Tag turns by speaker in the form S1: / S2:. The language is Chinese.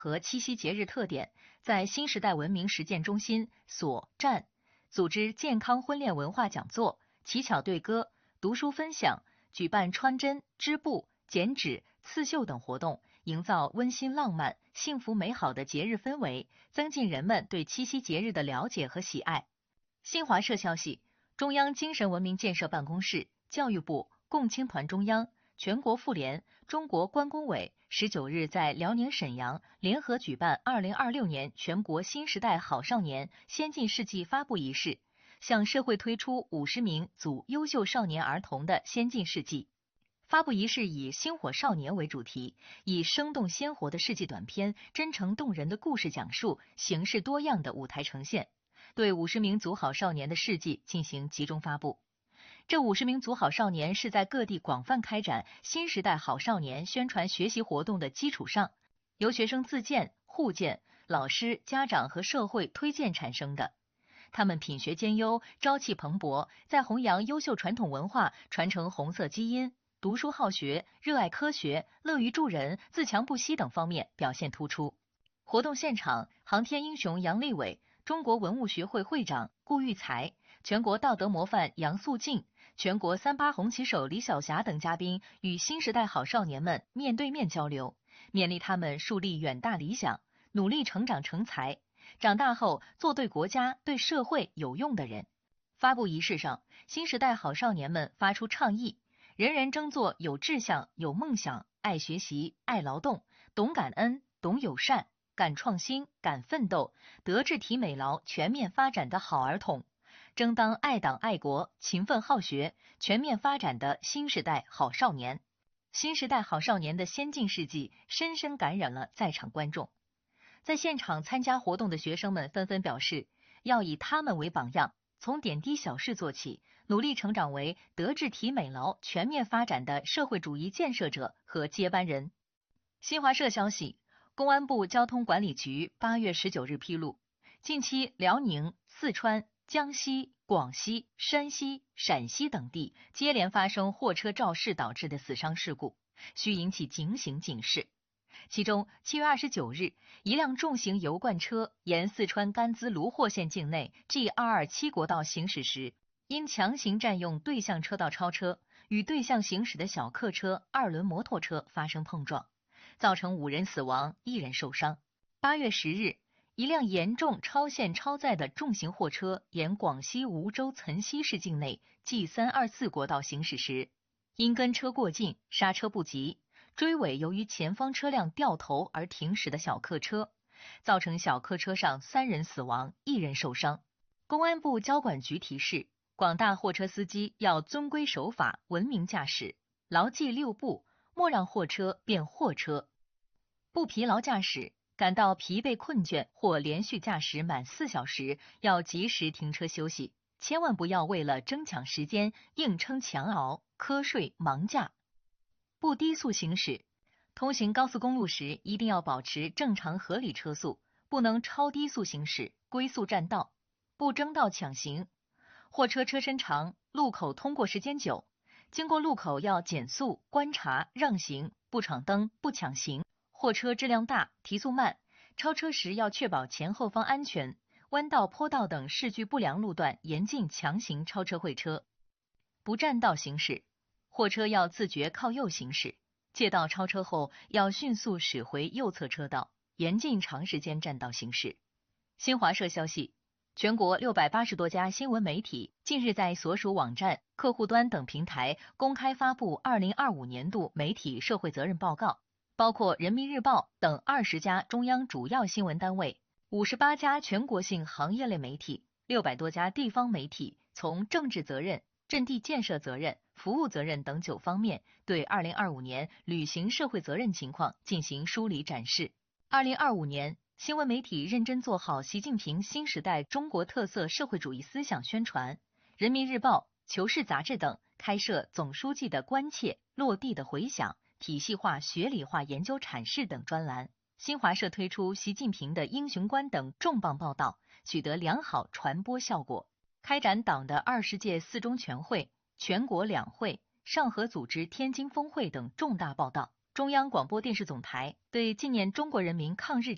S1: 和七夕节日特点，在新时代文明实践中心所站组织健康婚恋文化讲座、乞巧对歌、读书分享，举办穿针、织布、剪纸、刺绣等活动，营造温馨浪漫、幸福美好的节日氛围，增进人们对七夕节日的了解和喜爱。新华社消息，中央精神文明建设办公室、教育部、共青团中央、全国妇联、中国关工委19日在辽宁沈阳联合举办2026年全国新时代好少年先进事迹发布仪式，向社会推出50名组优秀少年儿童的先进事迹。发布仪式以星火少年为主题，以生动鲜活的事迹短片、真诚动人的故事讲述、形式多样的舞台呈现，对50名组好少年的事迹进行集中发布。这50名组好少年是在各地广泛开展新时代好少年宣传学习活动的基础上，由学生自荐、互荐、老师、家长和社会推荐产生的。他们品学兼优，朝气蓬勃，在弘扬优秀传统文化、传承红色基因、读书好学、热爱科学、乐于助人、自强不息等方面表现突出。活动现场，航天英雄杨利伟、中国文物学会会长顾育才、全国道德模范杨素静、全国38红旗手李晓霞等嘉宾与新时代好少年们面对面交流，勉励他们树立远大理想，努力成长成才，长大后做对国家、对社会有用的人。发布仪式上，新时代好少年们发出倡议，人人争做有志向、有梦想、爱学习、爱劳动、懂感恩、懂友善、敢创新、敢奋斗、德智体美劳全面发展的好儿童，争当爱党爱国、勤奋好学、全面发展的新时代好少年。新时代好少年的先进事迹深深感染了在场观众。在现场参加活动的学生们纷纷表示，要以他们为榜样，从点滴小事做起，努力成长为德智体美劳全面发展的社会主义建设者和接班人。新华社消息，公安部交通管理局8月19日披露，近期辽宁、四川、江西、广西、山西、陕西等地接连发生货车肇事导致的死伤事故，需引起警醒警示。其中7月29日，一辆重型油罐车沿四川甘孜卢霍县境内 G227 国道行驶时，因强行占用对向车道超车，与对向行驶的小客车、二轮摩托车发生碰撞，造成5人死亡、1人受伤。8月10日，一辆严重超限超载的重型货车沿广西梧州岑溪市境内 G324 国道行驶时，因跟车过近，刹车不及，追尾由于前方车辆掉头而停驶的小客车，造成小客车上3人死亡、1人受伤。公安部交管局提示，广大货车司机要遵规守法，文明驾驶，牢记6不，莫让货车变货车。不疲劳驾驶，感到疲惫困倦或连续驾驶满4小时，要及时停车休息，千万不要为了争抢时间硬撑强熬、瞌睡忙驾。不低速行驶，通行高速公路时一定要保持正常合理车速，不能超低速行驶、龟速占道，不争道抢行。货车车身长，路口通过时间久，经过路口要减速、观察、让行，不闯灯、不抢行。货车质量大、提速慢，超车时要确保前后方安全，弯道、坡道等视距不良路段严禁强行超车会车。不占道行驶，货车要自觉靠右行驶，借道超车后要迅速驶回右侧车道，严禁长时间占道行驶。新华社消息，全国680多家新闻媒体近日在所属网站、客户端等平台公开发布2025年度媒体社会责任报告，包括人民日报等20家中央主要新闻单位、58家全国性行业类媒体、600多家地方媒体，从政治责任、阵地建设责任、服务责任等9方面，对2025年履行社会责任情况进行梳理展示。2025年，新闻媒体认真做好习近平新时代中国特色社会主义思想宣传。人民日报、求是杂志等开设总书记的关切、落地的回响、体系化学理化研究阐释等专栏。新华社推出习近平的英雄观等重磅报道，取得良好传播效果。开展党的20届4中全会、全国两会、上合组织天津峰会等重大报道。中央广播电视总台对纪念中国人民抗日